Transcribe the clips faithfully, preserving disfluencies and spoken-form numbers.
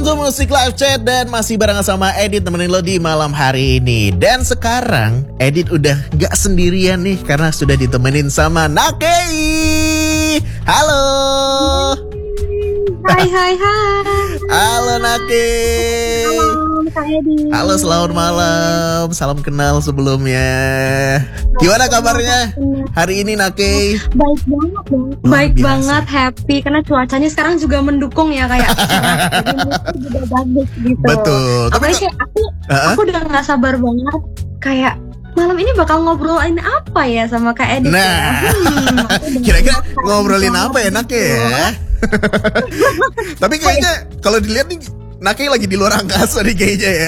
to Music Live Chat dan masih bareng sama Edit temenin lo di malam hari ini. Dan sekarang Edit udah gak sendirian nih karena sudah ditemenin sama Nakei. Halo. Hai hai hai. Halo Nakei. Halo Kak Edit. Halo, selamat malam. Salam kenal sebelumnya. Gimana kabarnya hari ini Nakei? Baik banget dong. Baik biasa. Banget, happy karena cuacanya sekarang juga mendukung ya kayak juga bagus gitu. Betul. Tapi kayak aku uh-huh. aku udah nggak sabar banget kayak malam ini bakal ngobrolin apa ya sama Kak Edit. Nah, ya? hmm, kira-kira ngobrolin apa ya Nakei ya? Tapi kayaknya kalau dilihat nih Nakei lagi di luar angkasa nih kayaknya ya.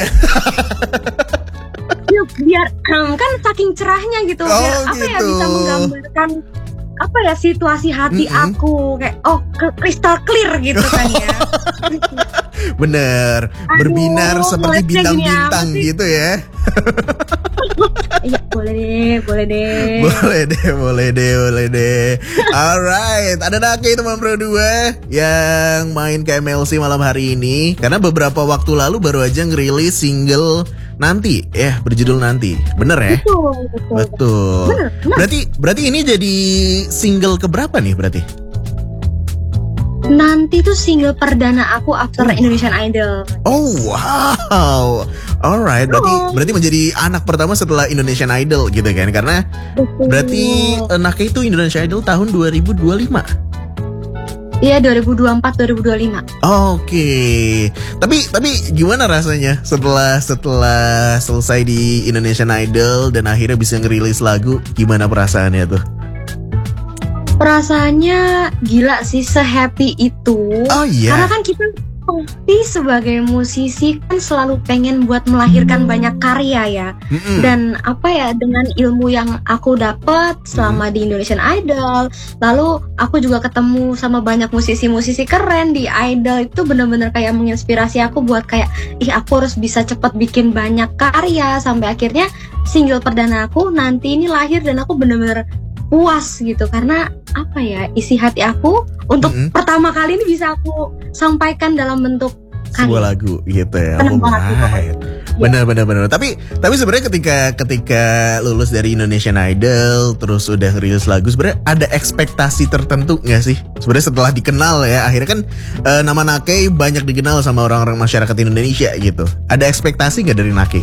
Yuk, biar um, kan saking cerahnya gitu, oh, biar apa gitu. ya bisa menggambarkan apa ya situasi hati mm-hmm. aku kayak oh crystal clear gitu kan ya. Bener, aduh, berbinar seperti bintang-bintang gitu ya. Iya boleh deh, boleh deh. Boleh deh, boleh deh, boleh deh. Alright, ada Nakei teman pro dua yang main ke M L C malam hari ini. Karena beberapa waktu lalu baru aja ngerilis single Nanti, ya berjudul Nanti. Bener ya? Betul, betul. Betul. Bener, bener. Berarti, berarti ini jadi single keberapa nih berarti? Nanti tuh single perdana aku after oh. Indonesian Idol. Oh wow, alright. Berarti oh. berarti menjadi anak pertama setelah Indonesian Idol gitu kan? Karena betul. Berarti uh, Nakei itu Indonesian Idol tahun dua ribu dua puluh lima. Iya dua ribu dua puluh empat dua ribu dua puluh lima. Oke, okay. tapi tapi gimana rasanya setelah setelah selesai di Indonesian Idol dan akhirnya bisa ngerilis lagu? Gimana perasaannya tuh? Perasaannya gila sih, se-happy itu. Oh iya. Karena kan kita pasti sebagai musisi kan selalu pengen buat melahirkan hmm. banyak karya ya. Hmm. Dan apa ya, dengan ilmu yang aku dapat selama hmm. di Indonesian Idol, lalu aku juga ketemu sama banyak musisi-musisi keren di Idol, itu benar-benar kayak menginspirasi aku buat kayak ih aku harus bisa cepat bikin banyak karya, sampai akhirnya single perdana aku Nanti ini lahir dan aku benar-benar puas gitu karena apa ya, isi hati aku untuk mm-hmm. pertama kali ini bisa aku sampaikan dalam bentuk sebuah lagu gitu ya. Oh, benar benar benar. Tapi tapi sebenarnya ketika ketika lulus dari Indonesian Idol terus udah rilis lagu, sebenarnya ada ekspektasi tertentu nggak sih? Sebenarnya setelah dikenal ya, akhirnya kan uh, nama Nakei banyak dikenal sama orang-orang masyarakat Indonesia gitu. Ada ekspektasi nggak dari Nakei?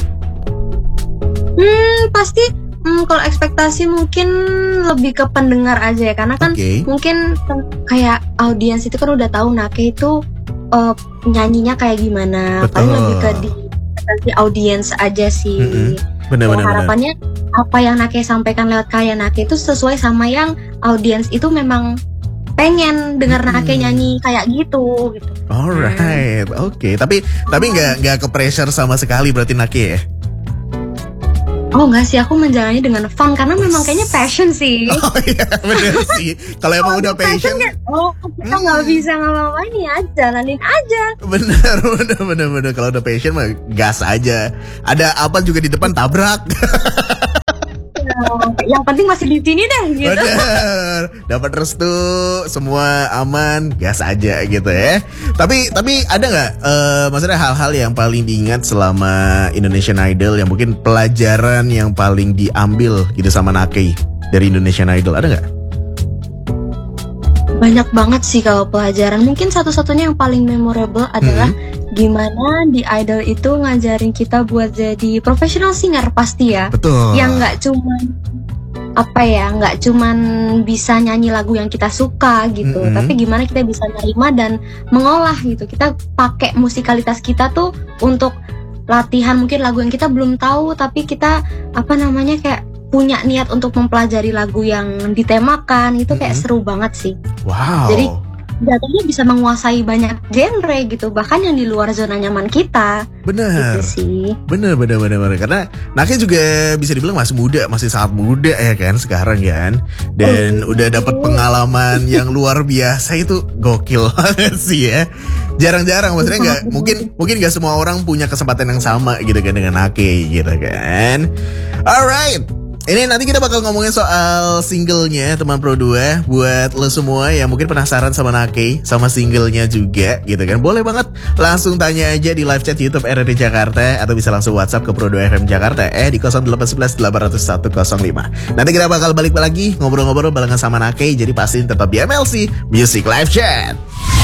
Hmm pasti. Hmm, kalau ekspektasi mungkin lebih ke pendengar aja ya, karena kan okay. mungkin kayak audiens itu kan udah tahu Nakei itu uh, nyanyinya kayak gimana. Betul. Paling lebih ke di ekspektasi audiens aja sih. Mm-hmm. Benar-benar. Harapannya apa yang Nakei sampaikan lewat karya Nakei itu sesuai sama yang audiens itu memang pengen dengar hmm. Nakei nyanyi kayak gitu. gitu. Alright, hmm. oke. Okay. Tapi tapi nggak nggak ke pressure sama sekali berarti Nakei ya? Oh enggak sih, aku menjalani dengan fun karena memang kayaknya passion sih. Oh iya bener sih. Kalau emang oh, udah passion, passion oh kita nggak hmm. bisa ngapa-ngapain ya, jalanin aja. Bener bener bener bener. Kalau udah passion mah gas aja. Ada apa juga di depan tabrak. Yang penting masih di sini deh gitu. Bener. Dapat restu, semua aman, gas aja gitu ya. Tapi tapi ada nggak uh, maksudnya hal-hal yang paling diingat selama Indonesian Idol, yang mungkin pelajaran yang paling diambil gitu sama Nakei dari Indonesian Idol, ada nggak? Banyak banget sih kalau pelajaran. Mungkin satu-satunya yang paling memorable adalah hmm. gimana di Idol itu ngajarin kita buat jadi professional singer pasti ya. Betul. Yang nggak cuman apa ya, nggak cuman bisa nyanyi lagu yang kita suka gitu, mm-hmm. tapi gimana kita bisa nerima dan mengolah gitu. Kita pakai musikalitas kita tuh untuk latihan mungkin lagu yang kita belum tahu, tapi kita apa namanya kayak punya niat untuk mempelajari lagu yang ditemakan. Itu kayak mm-hmm. seru banget sih. Wow. Jadi jatuhnya bisa menguasai banyak genre gitu, bahkan yang di luar zona nyaman kita. Bener, gitu sih. bener, bener, bener, bener. Karena Nakei juga bisa dibilang masih muda, masih sangat muda ya kan sekarang kan. Dan oh, udah dapat pengalaman yang luar biasa, itu gokil banget sih ya. Jarang-jarang, maksudnya nggak mungkin mungkin nggak semua orang punya kesempatan yang sama gitu kan dengan Nakei gitu kan. Alright. Ini nanti kita bakal ngomongin soal singlenya teman Pro dua. Buat lo semua yang mungkin penasaran sama Nake, sama singlenya juga gitu kan, boleh banget langsung tanya aja di live chat YouTube R R D Jakarta, atau bisa langsung WhatsApp ke Pro dua F M Jakarta eh di nol delapan satu satu delapan nol satu nol lima. Nanti kita bakal balik lagi ngobrol-ngobrol barengan sama Nake. Jadi pastiin tetap di M L C Music Live Chat.